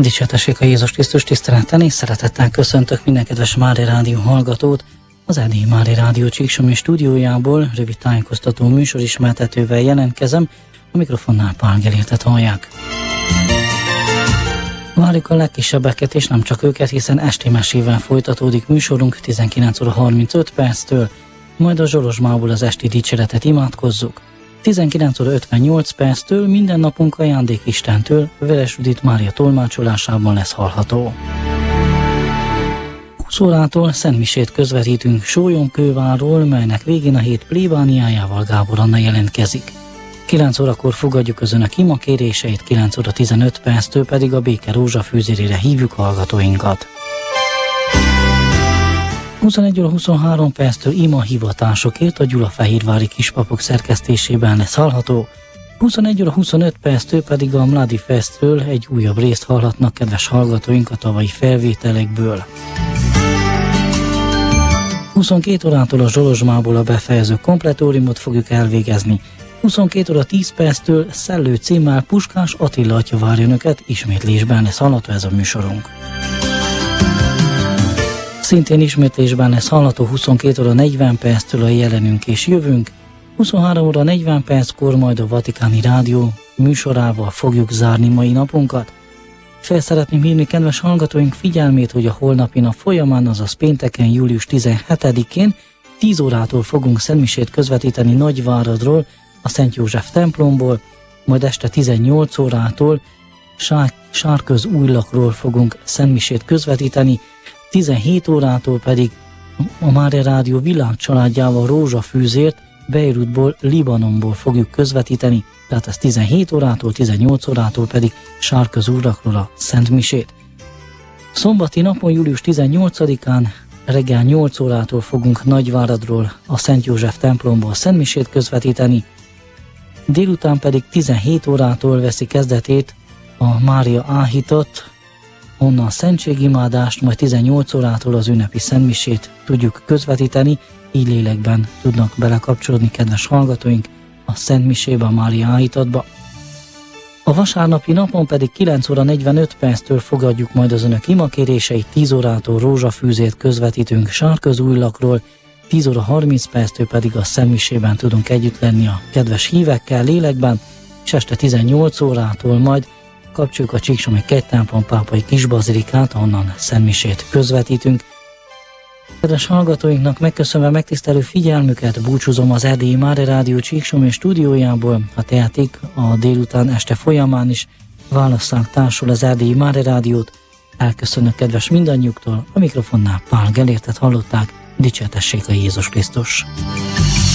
Dicsértessék a Jézus Krisztus, tisztelettel és szeretettel köszöntök minden kedves Mária Rádió hallgatót. Az Erdélyi Mária Rádió Csíksomi stúdiójából rövid tájékoztató műsorismertetővel jelentkezem, a mikrofonnál Pál Gelértet hallják. Várjuk a legkisebbeket és nem csak őket, hiszen esti mesével folytatódik műsorunk 19 óra 35 perctől, majd a Zsolozsmából az esti dicséretet imádkozzuk. 19 óra 58 perctől minden napunk ajándék Istentől, Veres Judit Mária tolmácsolásában lesz hallható. 20 órától szentmisét közvetítünk Sólyomkővárról, melynek végén a hét plébániájával Gábor Anna jelentkezik. 9 órakor fogadjuk az önök imakéréseit, 9 óra 15 perctől pedig a Béke rózsafűzérére hívjuk hallgatóinkat. 21 óra 23 perctől ima hivatásokért a Gyulafehérvári Kispapok szerkesztésében lesz hallható. 21 óra 25 perctől pedig a Mladi Festről egy újabb részt hallhatnak kedves hallgatóink a tavalyi felvételekből. 22 órától a Zsolozsmából a befejező kompletóriumot fogjuk elvégezni. 22 óra 10 perctől Szellő címmel Puskás Attila atya várja önöket, ismétlésben lesz hallható ez a műsorunk. Szintén ismétlésben lesz hallható 22 óra 40 perctől a Jelenünk és Jövünk, 23 óra 40 perckor majd a Vatikáni Rádió műsorával fogjuk zárni mai napunkat. Fel szeretném hívni kedves hallgatóink figyelmét, hogy a holnapi nap folyamán, azaz pénteken, július 17-én 10 órától fogunk szentmisét közvetíteni Nagyváradról, a Szent József templomból, majd este 18 órától Sárköz-Újlakról fogunk szentmisét közvetíteni, 17 órától pedig a Mária Rádió világcsaládjával rózsafűzért Beirutból, Libanonból fogjuk közvetíteni, tehát ez 17 órától, 18 órától pedig Sárköz-Újlakról a szentmisét. Szombati napon, július 18-án reggel 8 órától fogunk Nagyváradról, a Szent József templomból szentmisét közvetíteni, délután pedig 17 órától veszi kezdetét a Mária áhítat, onnan a szentségimádást, majd 18 órától az ünnepi szentmisét tudjuk közvetíteni, így lélekben tudnak belekapcsolódni kedves hallgatóink a szentmisébe, a Mária áhítatba. A vasárnapi napon pedig 9 óra 45 perctől fogadjuk majd az önök imakéréseit, 10 órától rózsafűzért közvetítünk Sárköz-Újlakról, 10 óra 30 perctől pedig a szentmisében tudunk együtt lenni a kedves hívekkel lélekben, és este 18 órától majd kapcsoljuk a Csíksomi Kegytemplom pápai kisbazilikát, ahonnan szentmisét közvetítünk. Kedves hallgatóinknak megköszönve megtisztelő figyelmüket, búcsúzom az Erdélyi Mária Rádió Csíksomi stúdiójából. Ha tehetik, a délután este folyamán is válasszák társul az Erdélyi Mária Rádiót. Elköszönök kedves mindannyiuktól, a mikrofonnál Pál Gelértet hallották, dicsértessék a Jézus Krisztus.